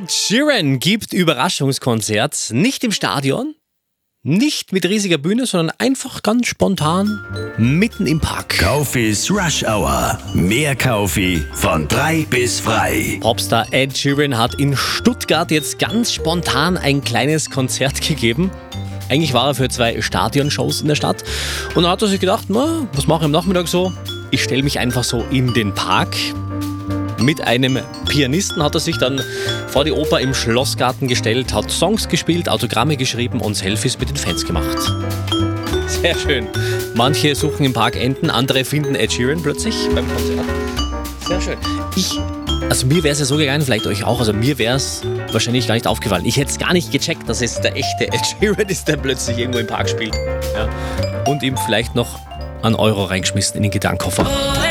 Ed Sheeran gibt Überraschungskonzert, nicht im Stadion, nicht mit riesiger Bühne, sondern einfach ganz spontan mitten im Park. Kaufis Rush Hour. Mehr Kaufi von 3 bis frei. Popstar Ed Sheeran hat in Stuttgart jetzt ganz spontan ein kleines Konzert gegeben. Eigentlich war er für 2 Stadionshows in der Stadt. Und dann hat er sich gedacht, was mache ich am Nachmittag so? Ich stelle mich einfach so in den Park. Mit einem Pianisten hat er sich dann vor die Oper im Schlossgarten gestellt, hat Songs gespielt, Autogramme geschrieben und Selfies mit den Fans gemacht. Sehr schön. Manche suchen im Park Enten, andere finden Ed Sheeran plötzlich beim Konzert. Sehr schön. Mir wäre es ja so gegangen, vielleicht euch auch, also mir wäre es wahrscheinlich gar nicht aufgefallen. Ich hätte es gar nicht gecheckt, dass es der echte Ed Sheeran ist, der plötzlich irgendwo im Park spielt. Ja. Und ihm vielleicht noch einen Euro reingeschmissen in den Gitarrenkoffer.